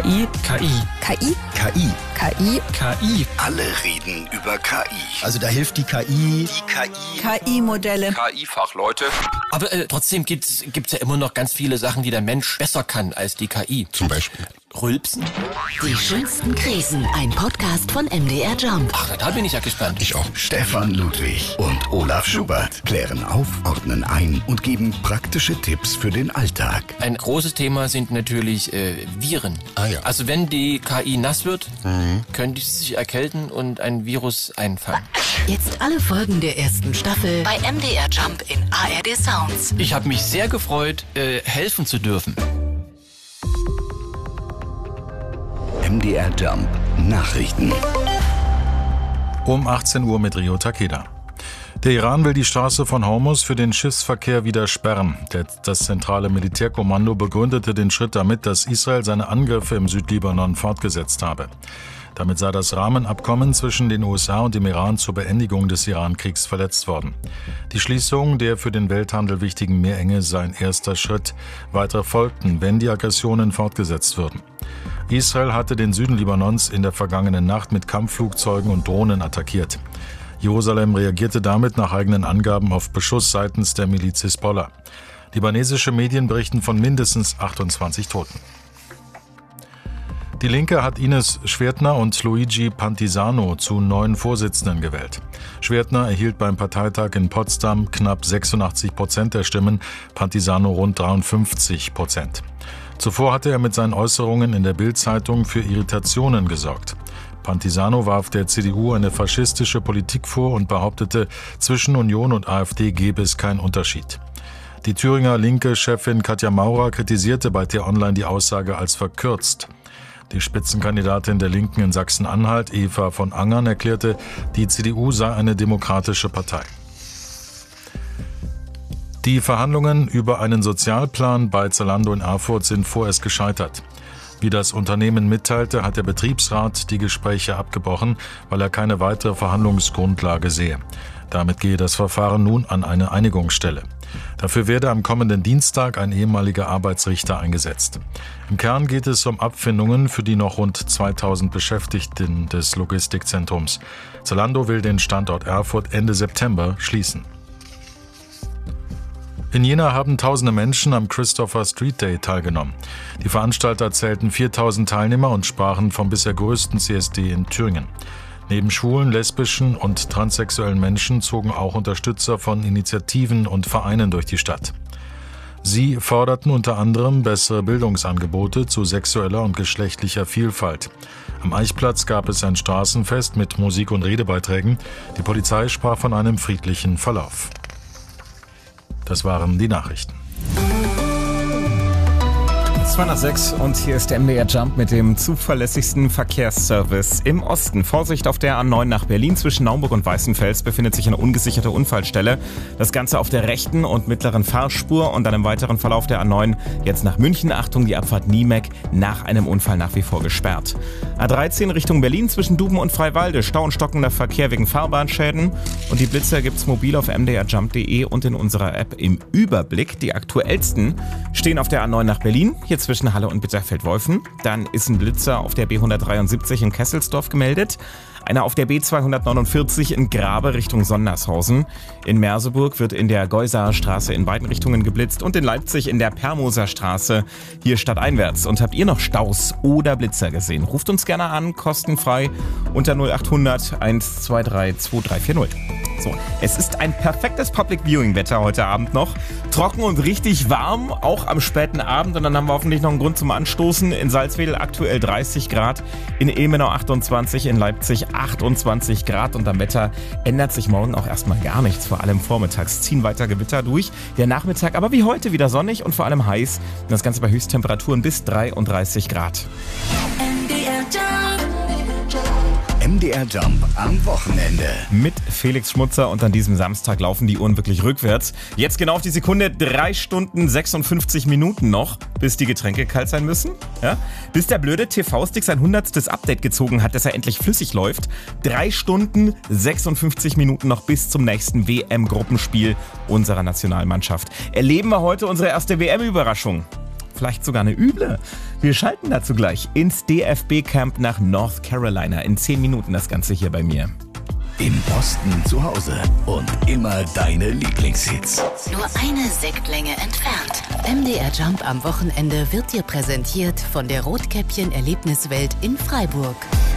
KI. KI. KI. KI. KI. KI. Alle reden über KI. Also da hilft die KI. KI-Modelle. KI-Fachleute. Aber trotzdem gibt's ja immer noch ganz viele Sachen, die der Mensch besser kann als die KI. Zum Beispiel Rülpsen? Die schönsten Krisen. Ein Podcast von MDR Jump. Ach, da bin ich ja gespannt. Ich auch. Stefan Ludwig und Olaf Schubert klären auf, ordnen ein und geben praktische Tipps für den Alltag. Ein großes Thema sind natürlich Viren. Ah ja. Also wenn die KI nass wird, könnte sie sich erkälten und ein Virus einfangen. Jetzt alle Folgen der ersten Staffel bei MDR Jump in ARD Sounds. Ich habe mich sehr gefreut, helfen zu dürfen. MDR Jump Nachrichten. Um 18 Uhr mit Rio Takeda. Der Iran will die Straße von Hormuz für den Schiffsverkehr wieder sperren. Das zentrale Militärkommando begründete den Schritt damit, dass Israel seine Angriffe im Südlibanon fortgesetzt habe. Damit sei das Rahmenabkommen zwischen den USA und dem Iran zur Beendigung des Iran-Kriegs verletzt worden. Die Schließung der für den Welthandel wichtigen Meerenge sei ein erster Schritt. Weitere folgten, wenn die Aggressionen fortgesetzt würden. Israel hatte den Süden Libanons in der vergangenen Nacht mit Kampfflugzeugen und Drohnen attackiert. Jerusalem reagierte damit nach eigenen Angaben auf Beschuss seitens der Miliz Hisbollah. Libanesische Medien berichten von mindestens 28 Toten. Die Linke hat Ines Schwertner und Luigi Pantisano zu neuen Vorsitzenden gewählt. Schwertner erhielt beim Parteitag in Potsdam knapp 86% der Stimmen, Pantisano rund 53%. Zuvor hatte er mit seinen Äußerungen in der Bild-Zeitung für Irritationen gesorgt. Pantisano warf der CDU eine faschistische Politik vor und behauptete, zwischen Union und AfD gebe es keinen Unterschied. Die Thüringer Linke-Chefin Katja Maurer kritisierte bei T-Online die Aussage als verkürzt. Die Spitzenkandidatin der Linken in Sachsen-Anhalt, Eva von Angern, erklärte, die CDU sei eine demokratische Partei. Die Verhandlungen über einen Sozialplan bei Zalando in Erfurt sind vorerst gescheitert. Wie das Unternehmen mitteilte, hat der Betriebsrat die Gespräche abgebrochen, weil er keine weitere Verhandlungsgrundlage sehe. Damit gehe das Verfahren nun an eine Einigungsstelle. Dafür werde am kommenden Dienstag ein ehemaliger Arbeitsrichter eingesetzt. Im Kern geht es um Abfindungen für die noch rund 2000 Beschäftigten des Logistikzentrums. Zalando will den Standort Erfurt Ende September schließen. In Jena haben tausende Menschen am Christopher Street Day teilgenommen. Die Veranstalter zählten 4000 Teilnehmer und sprachen vom bisher größten CSD in Thüringen. Neben schwulen, lesbischen und transsexuellen Menschen zogen auch Unterstützer von Initiativen und Vereinen durch die Stadt. Sie forderten unter anderem bessere Bildungsangebote zu sexueller und geschlechtlicher Vielfalt. Am Eichplatz gab es ein Straßenfest mit Musik- und Redebeiträgen. Die Polizei sprach von einem friedlichen Verlauf. Das waren die Nachrichten. 206 und hier ist der MDR Jump mit dem zuverlässigsten Verkehrsservice im Osten. Vorsicht auf der A9 nach Berlin zwischen Naumburg und Weißenfels befindet sich eine ungesicherte Unfallstelle. Das Ganze auf der rechten und mittleren Fahrspur und dann im weiteren Verlauf der A9 jetzt nach München. Achtung, die Abfahrt Niemek nach einem Unfall nach wie vor gesperrt. A13 Richtung Berlin zwischen Duben und Freiwalde. Stau und stockender Verkehr wegen Fahrbahnschäden. Und die Blitzer gibt's mobil auf mdrjump.de und in unserer App im Überblick. Die aktuellsten stehen auf der A9 nach Berlin. Hier zwischen Halle und Bitterfeld-Wolfen. Dann ist ein Blitzer auf der B173 in Kesselsdorf gemeldet. Einer auf der B249 in Grabe Richtung Sondershausen. In Merseburg wird in der Geusaer Straße in beiden Richtungen geblitzt und in Leipzig in der Permoser Straße hier stadteinwärts. Und habt ihr noch Staus oder Blitzer gesehen? Ruft uns gerne an, kostenfrei unter 0800 123 2340. So, es ist ein perfektes Public Viewing Wetter heute Abend noch. Trocken und richtig warm, auch am späten Abend. Und dann haben wir hoffentlich noch einen Grund zum Anstoßen. In Salzwedel aktuell 30 Grad, in Ilmenau 28, in Leipzig 28 Grad. Und am Wetter ändert sich morgen auch erstmal gar nichts. Vor allem vormittags ziehen weiter Gewitter durch. Der Nachmittag aber wie heute wieder sonnig und vor allem heiß. Und das Ganze bei Höchsttemperaturen bis 33 Grad. MDR Jump am Wochenende. Mit Felix Schmutzer und an diesem Samstag laufen die Uhren wirklich rückwärts. Jetzt genau auf die Sekunde 3 Stunden 56 Minuten noch, bis die Getränke kalt sein müssen. Ja? Bis der blöde TV-Stick sein 100. Update gezogen hat, dass er endlich flüssig läuft. 3 Stunden 56 Minuten noch bis zum nächsten WM-Gruppenspiel unserer Nationalmannschaft. Erleben wir heute unsere erste WM-Überraschung. vielleicht sogar eine üble. Wir schalten dazu gleich ins DFB-Camp nach North Carolina. In 10 Minuten das Ganze hier bei mir. Im Osten zu Hause und immer deine Lieblingshits. Nur eine Sektlänge entfernt. MDR Jump am Wochenende wird dir präsentiert von der Rotkäppchen-Erlebniswelt in Freiburg.